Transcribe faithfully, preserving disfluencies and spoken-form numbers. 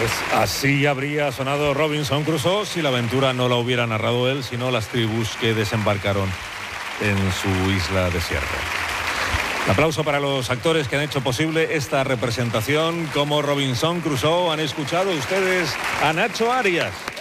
Pues así habría sonado Robinson Crusoe si la aventura no la hubiera narrado él, sino las tribus que desembarcaron en su isla desierta. Un aplauso para los actores que han hecho posible esta representación como Robinson Crusoe. Han escuchado ustedes a Nacho Arias.